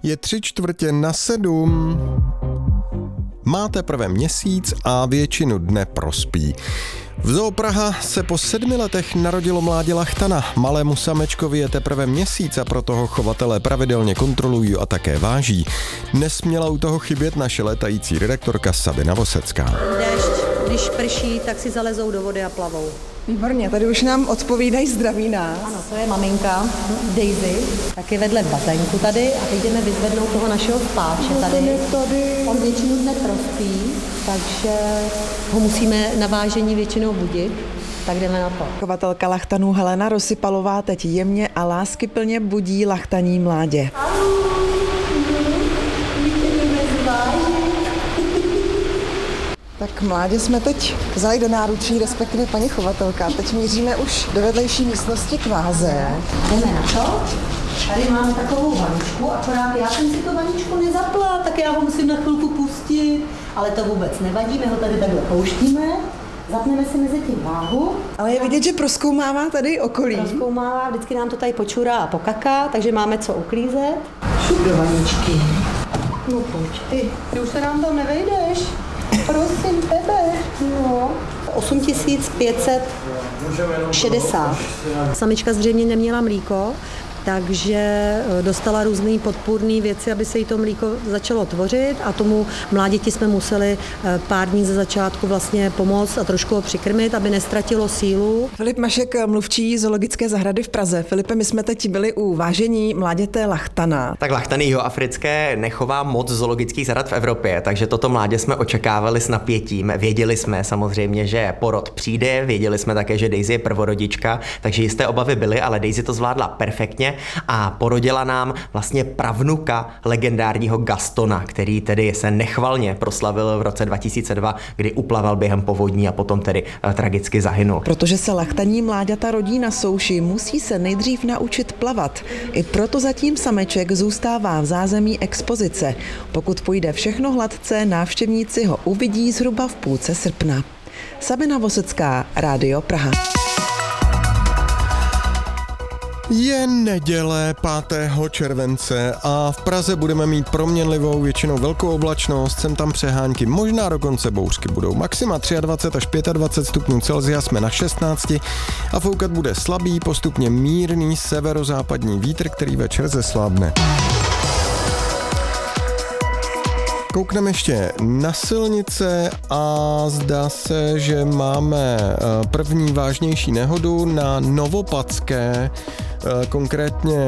Je 6:45. Má teprve měsíc a většinu dne prospí. V Zoo Praha se po 7 letech narodilo mládě lachtana. Malému samečkovi je teprve měsíc a proto ho chovatelé pravidelně kontrolují a také váží. Nesměla u toho chybět naše létající redaktorka Sabina Vosecká. Déšť, když prší, tak si zalezou do vody a plavou. Výborně, tady už nám odpovídají, zdraví nás. Ano, to je maminka Daisy, taky vedle bazénku tady a teď jdeme vyzvednout toho našeho spáče tady. On většinu dne prospí, takže ho musíme na vážení většinou budit, tak jdeme na to. Chovatelka lachtanů Helena Rozsypalová teď jemně a láskyplně budí lachtaní mládě. Tak mládě jsme teď vzali do náručí, respektive paní chovatelka. Teď míříme už do vedlejší místnosti k váze. Jdeme na to. Tady mám takovou vaničku, akorát já jsem si tu vaničku nezapla, tak já ho musím na chvilku pustit, ale to vůbec nevadí, my ho tady takhle pouštíme. Zapneme si mezi tím váhu. Ale je vidět, že prozkoumává tady okolí. Prozkoumává, vždycky nám to tady počurá a pokaká, takže máme co uklízet. Šup do vaničky. No pojď, ty už se nám tam nevejdeš. Prosím tebe. No. 8560. Samička zřejmě neměla mlíko, takže dostala různé podpůrné věci, aby se jí to mlíko začalo tvořit a tomu mláděti jsme museli pár dní ze začátku vlastně pomoct a trošku ho přikrmit, aby nestratilo sílu. Filip Mašek, mluvčí Zoologické zahrady v Praze. Filipe, my jsme teď byli u vážení mláděte lachtana. Tak lachtany jihoafrické nechová moc zoologických zahrad v Evropě, takže toto mládě jsme očekávali s napětím. Věděli jsme samozřejmě, že porod přijde, věděli jsme také, že Daisy je prvorodička, takže jisté obavy byly, ale Daisy to zvládla perfektně a porodila nám vlastně pravnuka legendárního Gastona, který tedy se nechvalně proslavil v roce 2002, kdy uplaval během povodní a potom tedy tragicky zahynul. Protože se lachtaní mláďata rodí na souši, musí se nejdřív naučit plavat. I proto zatím sameček zůstává v zázemí expozice. Pokud půjde všechno hladce, návštěvníci ho uvidí zhruba v půlce srpna. Sabina Vosecká, Rádio Praha. Je neděle 5. července a v Praze budeme mít proměnlivou, většinou velkou oblačnost, sem tam přehánky, možná dokonce bouřky budou. Maxima 23 až 25 stupňů Celsia, jsme na 16 a foukat bude slabý, postupně mírný severozápadní vítr, který večer zeslábne. Koukneme ještě na silnice a zdá se, že máme první vážnější nehodu na Novopadské, konkrétně